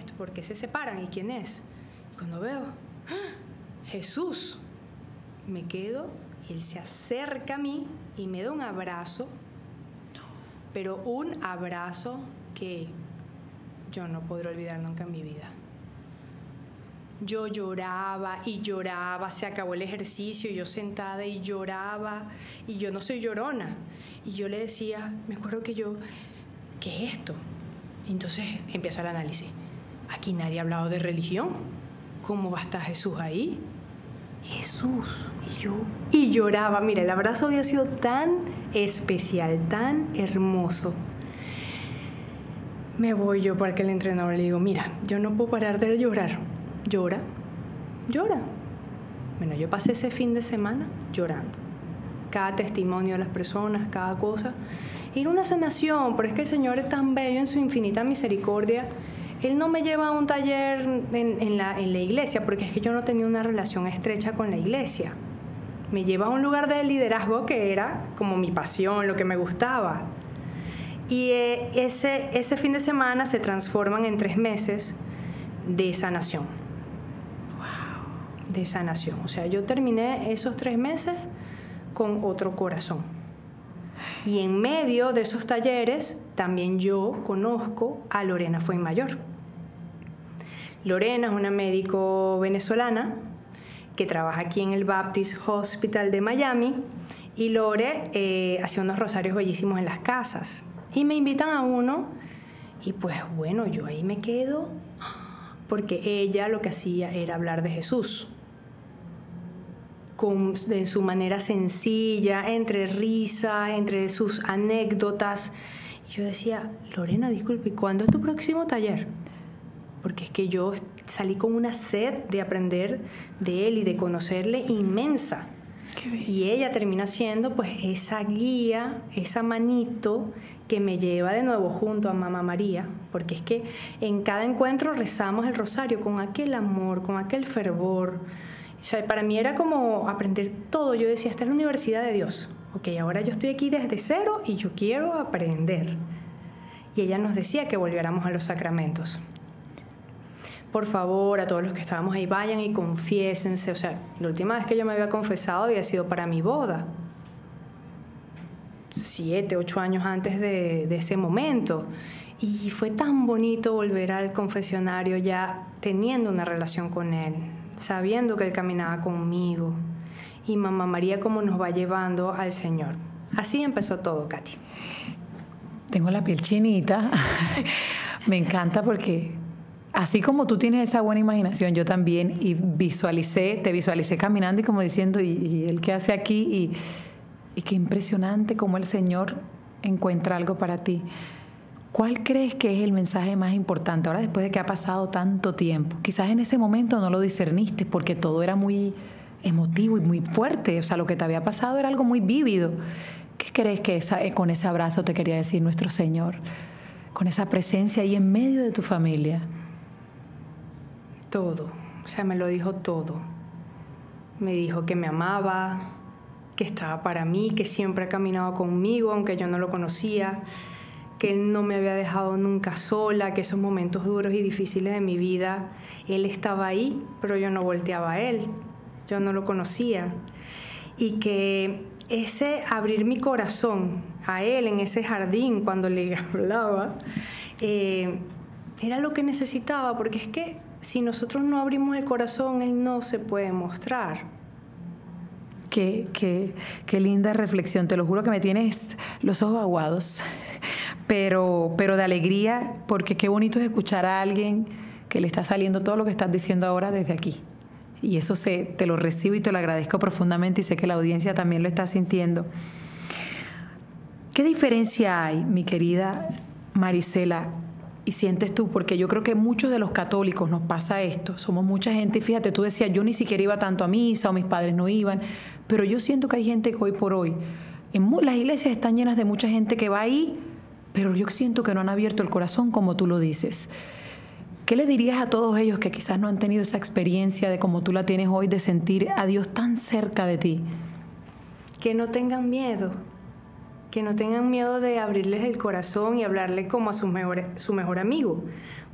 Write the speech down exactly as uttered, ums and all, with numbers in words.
esto? ¿Por qué se separan? ¿Y quién es? Y cuando veo, ¡ah! Jesús, me quedo y él se acerca a mí y me da un abrazo, pero un abrazo que yo no podré olvidar nunca en mi vida. Yo lloraba y lloraba, se acabó el ejercicio, y yo sentada y lloraba, y yo no soy llorona. Y yo le decía, me acuerdo que yo, ¿qué es esto? Y entonces empieza el análisis. Aquí nadie ha hablado de religión. ¿Cómo va a estar Jesús ahí? Jesús. Y yo, y lloraba. Mira, el abrazo había sido tan especial, tan hermoso. Me voy yo para que el entrenador le digo, mira, yo no puedo parar de llorar. Llora, llora. Bueno, yo pasé ese fin de semana llorando. Cada testimonio de las personas, cada cosa. Era una sanación, pero es que el Señor es tan bello en su infinita misericordia. Él no me lleva a un taller en, en, la, en la iglesia, porque es que yo no tenía una relación estrecha con la iglesia. Me lleva a un lugar de liderazgo que era como mi pasión, lo que me gustaba. Y eh, ese, ese fin de semana se transforman en tres meses de sanación. Wow. De sanación. O sea, yo terminé esos tres meses con otro corazón. Y en medio de esos talleres también yo conozco a Lorena Fuenmayor. Lorena es una médico venezolana que trabaja aquí en el Baptist Hospital de Miami, y Lore eh, hacía unos rosarios bellísimos en las casas. Y me invitan a uno y pues bueno, yo ahí me quedo porque ella lo que hacía era hablar de Jesús. Con, de su manera sencilla, entre risa, entre sus anécdotas. Y yo decía, Lorena, disculpe, ¿cuándo es tu próximo taller? Porque es que yo salí con una sed de aprender de él y de conocerle inmensa. Qué bien. Y ella termina siendo pues esa guía, esa manito que me lleva de nuevo junto a Mamá María, porque es que en cada encuentro rezamos el rosario con aquel amor, con aquel fervor. O sea, para mí era como aprender todo. Yo decía, esta es la universidad de Dios. Ok, ahora yo estoy aquí desde cero y yo quiero aprender. Y ella nos decía que volviéramos a los sacramentos. Por favor, a todos los que estábamos ahí, vayan y confiésense. O sea, la última vez que yo me había confesado había sido para mi boda. Siete, ocho años antes de, de ese momento. Y fue tan bonito volver al confesionario ya teniendo una relación con él, sabiendo que él caminaba conmigo, y Mamá María cómo nos va llevando al Señor. Así empezó todo, Katy. Tengo la piel chinita. Me encanta porque así como tú tienes esa buena imaginación, yo también, y visualicé, te visualicé caminando y como diciendo, ¿y, y él qué hace aquí? Y, y qué impresionante cómo el Señor encuentra algo para ti. ¿Cuál crees que es el mensaje más importante ahora después de que ha pasado tanto tiempo? Quizás en ese momento no lo discerniste porque todo era muy emotivo y muy fuerte. O sea, lo que te había pasado era algo muy vívido. ¿Qué crees que esa, con ese abrazo te quería decir nuestro Señor? Con esa presencia ahí en medio de tu familia. Todo. O sea, me lo dijo todo. Me dijo que me amaba, que estaba para mí, que siempre ha caminado conmigo, aunque yo no lo conocía, que él no me había dejado nunca sola, que esos momentos duros y difíciles de mi vida, él estaba ahí, pero yo no volteaba a él, yo no lo conocía. Y que ese abrir mi corazón a él en ese jardín cuando le hablaba, eh, era lo que necesitaba, porque es que si nosotros no abrimos el corazón, él no se puede mostrar. Qué, qué, qué linda reflexión, te lo juro que me tienes los ojos aguados, pero, pero de alegría, porque qué bonito es escuchar a alguien que le está saliendo todo lo que estás diciendo ahora desde aquí. Y eso se, te lo recibo y te lo agradezco profundamente y sé que la audiencia también lo está sintiendo. ¿Qué diferencia hay, mi querida Marisela, y sientes tú? Porque yo creo que muchos de los católicos nos pasa esto, somos mucha gente, y fíjate, tú decías, yo ni siquiera iba tanto a misa o mis padres no iban, pero yo siento que hay gente que hoy por hoy, en las iglesias están llenas de mucha gente que va ahí, pero yo siento que no han abierto el corazón como tú lo dices. ¿Qué le dirías a todos ellos que quizás no han tenido esa experiencia de como tú la tienes hoy, de sentir a Dios tan cerca de ti? Que no tengan miedo, que no tengan miedo de abrirles el corazón y hablarle como a su mejor, su mejor amigo.